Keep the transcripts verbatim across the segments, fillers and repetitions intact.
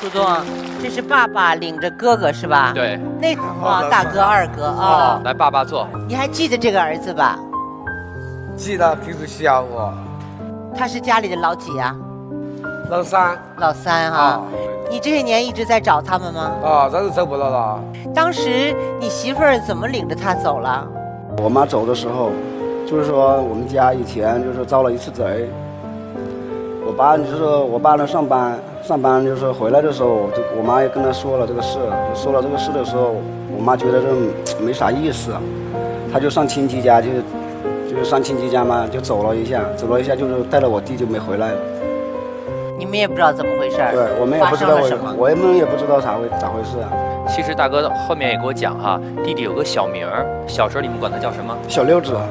楚东，这是爸爸领着哥哥是吧？ 对。 那啊，大哥、二哥啊。 来，爸爸坐。 你还记得这个儿子吧？ 记得，平时笑我。 他是家里的老几啊？ 老三。 老三哈、啊。你这些年一直在找他们吗？ 啊，真是找不到了。 当时你媳妇儿怎么领着他走了？ 我妈走的时候，就是说我们家以前就是遭了一次贼。我爸就是我爸呢上班，上班就是回来的时候，我就我妈也跟他说了这个事，就说了这个事的时候，我妈觉得这没啥意思，她就上亲戚家就就是上亲戚家嘛，就走了一下，走了一下就是带了我弟就没回来了。 你们也不知道怎么回事？ 对，我们也不知道什么， 我们也不知道咋回咋回事啊。 其实大哥后面也给我讲哈，弟弟有个小名儿，小时候你们管他叫什么？ 小六指。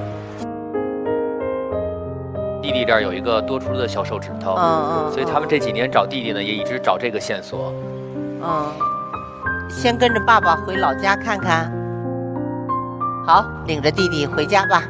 弟弟这儿有一个多出的小手指头， 嗯嗯， 所以他们这几年找弟弟呢，也一直找这个线索。 嗯，先跟着爸爸回老家看看。好，领着弟弟回家吧。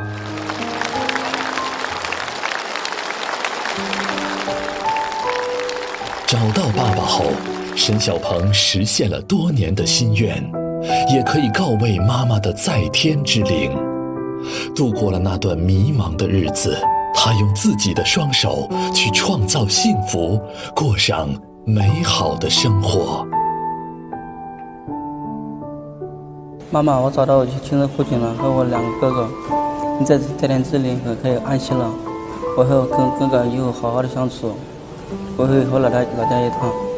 找到爸爸后，沈小鹏实现了多年的心愿，也可以告慰妈妈的在天之灵。度过了那段迷茫的日子，他用自己的双手去创造幸福，过上美好的生活。 妈妈，我找到我亲生父亲了，和我两个哥哥，你在在天之灵可可以安息了。我会跟哥哥以后好好的相处。我会回老家老家一趟。